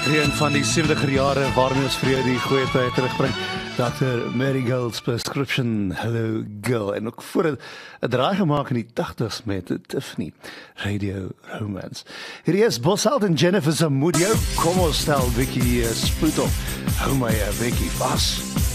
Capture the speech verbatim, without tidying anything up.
Een van die seventiger jare waarmee ons vir jou die goeie tyd terugbring. dokter Marigold's Prescription, Hello Girl. En ook voor het, het draai gemaakt in die tachtigs met Tiffany, Radio Romance. Hier is Bosheld en Jennifer Zamudio. Kom ons stel Vicky uh, spoed op. Hou my uh, Vicky vast.